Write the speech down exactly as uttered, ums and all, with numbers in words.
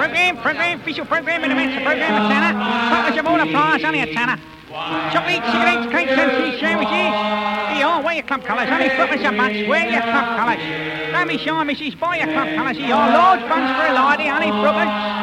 program, program, official program in the men's program of Tanner. Fuckers of all the prize, only a Tanner. Chocolate, cigarettes, cakes and cheese sandwiches. Here, wear your club colours, only footers a bunch, wear your club colours. Don't be shy, missus, buy your club colours here. Large buns for a lady, only footers.